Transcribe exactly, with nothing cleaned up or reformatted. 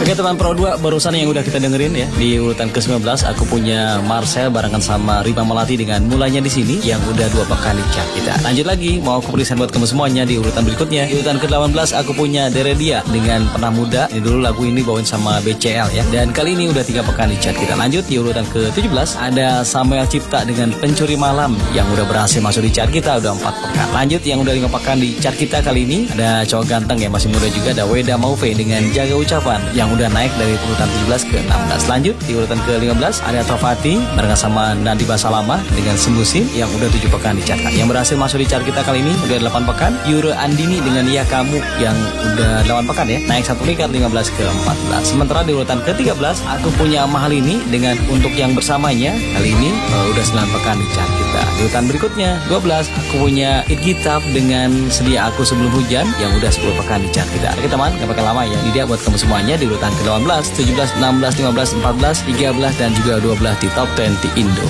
Oke teman Pro dua, barusan yang udah kita dengerin ya. Di urutan ke sembilan belas aku punya Marcel barengan sama Riba Melati dengan Mulanya di Sini yang udah dua pekan di chart kita. Lanjut lagi, mau aku present buat kamu semuanya di urutan berikutnya. Di urutan ke delapan belas aku punya Deredia dengan Pernah Muda. Ini dulu lagu ini bawain sama B C L ya. Dan kali ini udah tiga pekan di chart kita. Lanjut di urutan ke tujuh belas ada Samuel Cipta dengan Pencuri Malam yang udah berhasil masuk di chart kita udah empat pekan. Lanjut yang udah lima pekan di chart kita kali ini ada cowok ganteng ya, masih muda juga, ada Weda Mauve dengan Jaga Ucapan yang udah naik dari urutan tujuh belas ke enam belas. Lanjut di urutan ke lima belas ada Tofati barengan sama Nandi Basalama dengan Sembusin yang udah tujuh pekan di chart. Yang berhasil masuk di chart kita kali ini udah delapan pekan. Yura Andini dengan Ya Kamu yang udah delapan pekan ya, naik satu peringkat lima belas ke empat belas. Sementara di urutan ke tiga belas aku punya Mahal Ini dengan Untuk Yang Bersamanya. Kali ini uh, udah sembilan pekan di chart kita. Di urutan berikutnya dua belas aku punya It Kitab dengan Sedia Aku Sebelum Hujan yang udah sepuluh pekan di chart kita. Oke teman, gak bakal lama ya. Ini dia buat kamu semuanya di urutan ke delapan belas, tujuh belas, enam belas, lima belas, empat belas, tiga belas dan juga dua belas di Top dua puluh Indo.